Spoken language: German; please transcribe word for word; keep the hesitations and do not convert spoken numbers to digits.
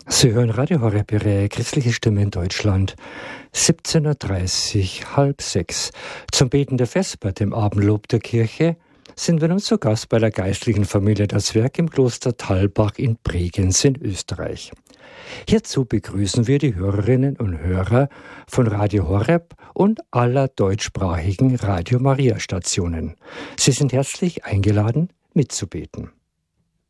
Sie hören Radio Horeb, Ihre christliche Stimme in Deutschland. siebzehn Uhr dreißig, halb sechs. Zum Beten der Vesper, dem Abendlob der Kirche, sind wir nun zu Gast bei der geistlichen Familie Das Werk im Kloster Thalbach in Bregenz in Österreich. Hierzu begrüßen wir die Hörerinnen und Hörer von Radio Horeb und aller deutschsprachigen Radio Maria Stationen. Sie sind herzlich eingeladen, mitzubeten.